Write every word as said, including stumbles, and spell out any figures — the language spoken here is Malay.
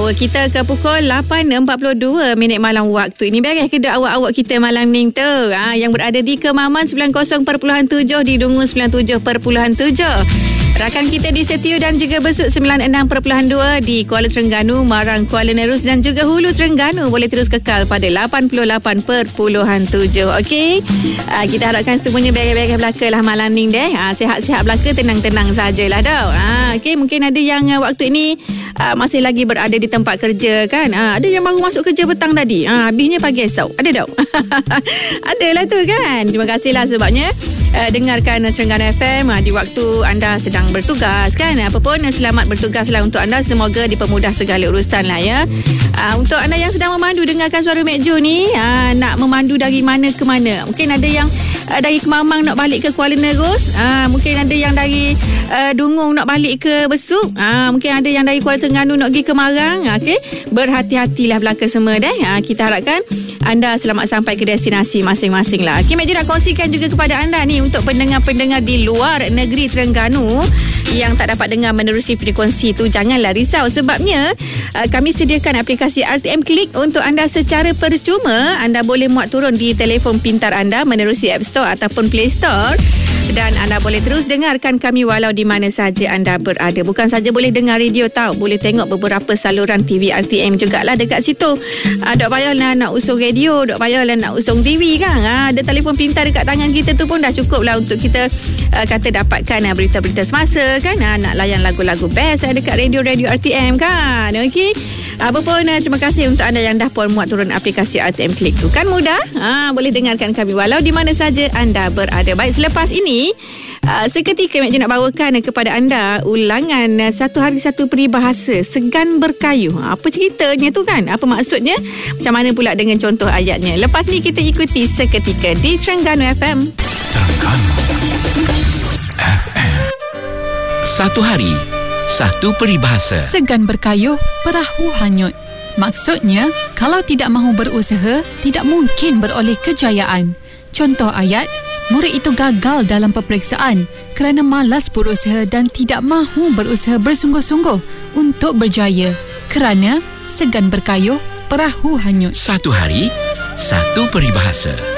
power kita ke pukul lapan empat puluh dua minit malam waktu ini. Beres ke dak awak-awak kita malam ni tu? Ha, yang berada di Kemaman sembilan puluh perpuluhan tujuh, di Dungu sembilan puluh tujuh perpuluhan tujuh. Rakan kita di Setiu dan juga Besut sembilan puluh enam perpuluhan dua, di Kuala Terengganu, Marang, Kuala Nerus dan juga Hulu Terengganu boleh terus kekal pada lapan puluh lapan perpuluhan tujuh. Okey. Uh, kita harapkan semuanya beres-beres belaka lah malam ni deh. Uh, sihat-sihat belaka, tenang-tenang sajalah dah. Uh, Okey, mungkin ada yang uh, waktu ini uh, masih lagi berada di tempat kerja kan. Uh, ada yang baru masuk kerja petang tadi. Uh, habisnya pagi esok. Ada tak? Adalah tu kan. Terima kasihlah sebabnya uh, dengarkan Terengganu F M uh, di waktu anda sedang bertugas kan. Apa pun, selamat bertugaslah untuk anda. Semoga dipermudah segala urusan lah ya. Uh, untuk anda yang sedang memandu, dengarkan suara Mek Jo ni, uh, nak memandu dari mana ke mana. Mungkin ada yang uh, dari Kemamang nak balik ke Kuala Nerus. Uh, mungkin ada yang dari uh, Dungung nak balik ke Besut. Uh, mungkin ada yang dari Kuala Terengganu nak pergi ke Marang. Uh, okay? Berhati-hatilah belaka semua deh. Uh, kita harapkan anda selamat sampai ke destinasi masing-masing lah. Okay, Mek Jo nak kongsikan juga kepada anda ni untuk pendengar-pendengar di luar negeri Terengganu yang tak dapat dengar menerusi frekuensi tu, janganlah risau sebabnya uh, kami sediakan aplikasi R T M Click untuk anda secara percuma. Anda boleh muat turun di telefon pintar anda menerusi App Store ataupun Play Store, dan anda boleh terus dengarkan kami walau di mana saja anda berada. Bukan saja boleh dengar radio tau, boleh tengok beberapa saluran T V R T M jugalah dekat situ. Uh, dok payahlah nak usung radio, dok payahlah nak usung T V kan. Uh, ada telefon pintar dekat tangan kita tu pun dah cukup lah untuk kita uh, kata dapatkan uh, berita-berita semasa kan. Uh, nak layan lagu-lagu best uh, dekat radio-radio R T M kan. Okey. Apa pun, uh, terima kasih untuk anda yang dah pun muat turun aplikasi R T M Click tu. Kan mudah. Uh, boleh dengarkan kami walau di mana saja anda berada. Baik, selepas ini Uh, seketika Mek Jo nak bawakan kepada anda ulangan uh, satu hari satu peribahasa segan berkayu. Apa ceritanya tu kan? Apa maksudnya? Macam mana pula dengan contoh ayatnya? Lepas ni kita ikuti seketika di Terengganu F M. Terengganu F M. Satu hari satu peribahasa. Segan berkayuh, perahu hanyut. Maksudnya, kalau tidak mahu berusaha, tidak mungkin beroleh kejayaan. Contoh ayat, murid itu gagal dalam peperiksaan kerana malas berusaha dan tidak mahu berusaha bersungguh-sungguh untuk berjaya. Kerana segan berkayuh, perahu hanyut. Satu hari, satu peribahasa.